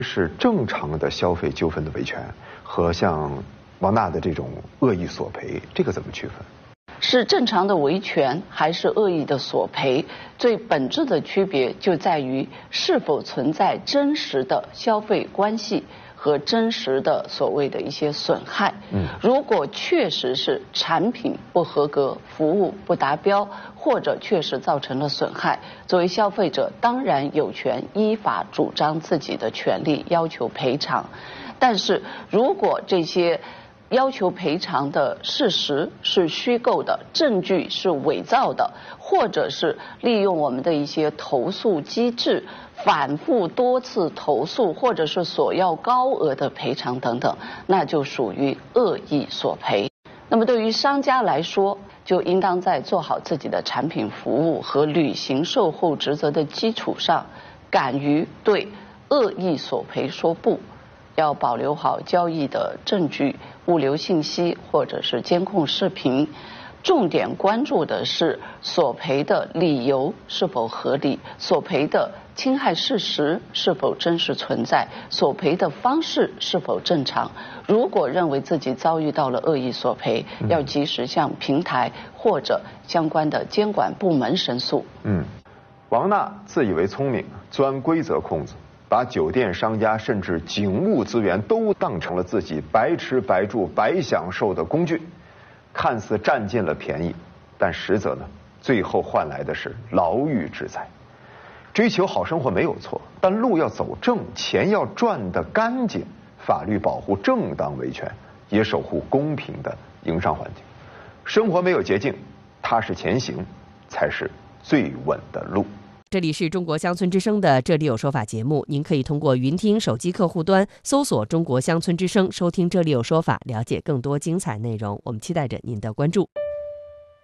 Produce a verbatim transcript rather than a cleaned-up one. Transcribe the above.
是正常的消费纠纷的维权和像王娜的这种恶意索赔，这个怎么区分？ 是正常的维权还是恶意的索赔，最本质的区别就在于是否存在真实的消费关系和真实的所谓的一些损害。嗯，如果确实是产品不合格、服务不达标，或者确实造成了损害，作为消费者当然有权依法主张自己的权利，要求赔偿。但是如果这些要求赔偿的事实是虚构的，证据是伪造的，或者是利用我们的一些投诉机制反复多次投诉，或者是索要高额的赔偿等等，那就属于恶意索赔。那么对于商家来说，就应当在做好自己的产品服务和履行售后职责的基础上，敢于对恶意索赔说不，要保留好交易的证据、物流信息或者是监控视频，重点关注的是索赔的理由是否合理，索赔的侵害事实是否真实存在，索赔的方式是否正常。如果认为自己遭遇到了恶意索赔，要及时向平台或者相关的监管部门申诉。 嗯，王娜自以为聪明，钻规则空子，把酒店商家甚至警务资源都当成了自己白吃白住白享受的工具，看似占尽了便宜，但实则呢，最后换来的是牢狱之灾。追求好生活没有错，但路要走正，钱要赚得干净，法律保护正当维权，也守护公平的营商环境。生活没有捷径，踏实前行才是最稳的路。 这里是中国乡村之声的这里有说法节目，您可以通过云听手机客户端搜索中国乡村之声，收听这里有说法，了解更多精彩内容。我们期待着您的关注。